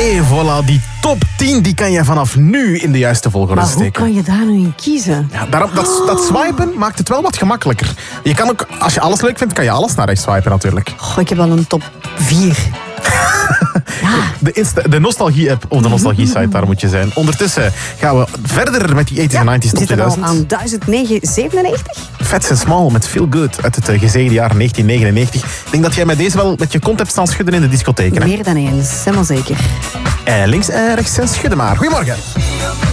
En voilà, die top 10 die kan je vanaf nu in de juiste volgorde Maar steken. hoe kan je daar nu in kiezen? Ja, dat swipen maakt het wel wat gemakkelijker. Je kan ook, als je alles leuk vindt, kan je alles naar rechts swipen natuurlijk. Goh, ik heb wel een top 4. De nostalgie-app of de nostalgie-site, daar moet je zijn. Ondertussen gaan we verder met die 80s en 90s We top zitten al 2000. aan 1997. Fats and Small met Feel Good uit het gezegende jaar 1999. Ik denk dat jij met deze wel met je kont hebt staan schudden in de discotheken. Hè? Meer dan eens, helemaal zeker. Links en rechts schudden maar. Goedemorgen.